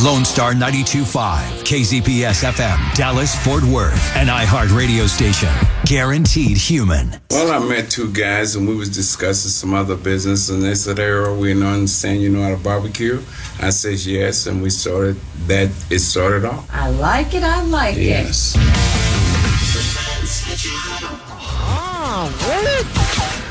Lone Star 92.5, KZPS FM, Dallas, Fort Worth, an iHeart radio station. Guaranteed human. Well, I met two guys and we was discussing some other business, and they said, "Earl, we understand you know how to barbecue." I said yes, and it started off. I like it. Yes. Oh, really?